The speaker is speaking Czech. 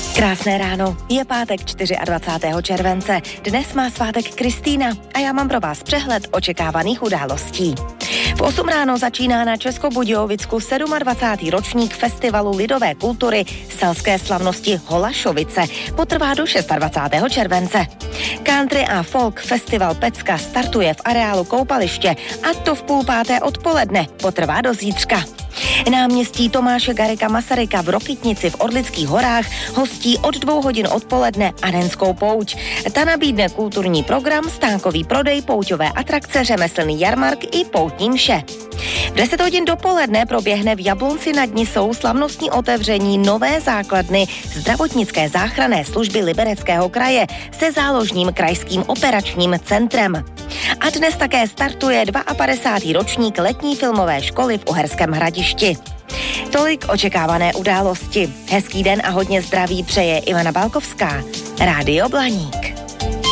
Krásné ráno, je pátek 24. července. Dnes má svátek Kristýna a já mám pro vás přehled očekávaných událostí. V 8 ráno začíná na Českobudějovicku 27. ročník Festivalu lidové kultury selské slavnosti Holašovice. Potrvá do 26. července. Country a folk festival Pecka startuje v areálu koupaliště a to v 4:30 odpoledne. Potrvá do zítřka. Náměstí Tomáše Garrigua Masaryka v Rokytnici v Orlických horách hostí od 2 hodin odpoledne Anenskou pouť. Ta nabídne kulturní program, stánkový prodej, pouťové atrakce, řemeslný jarmark i poutní mše. V 10 hodin dopoledne proběhne v Jablonci nad Nisou slavnostní otevření nové základny zdravotnické záchranné služby Libereckého kraje se záložním krajským operačním centrem. A dnes také startuje 52. ročník letní filmové školy v Uherském Hradišti. Tolik očekávané události. Hezký den a hodně zdraví přeje Ivana Balkovská. Rádio Blaník.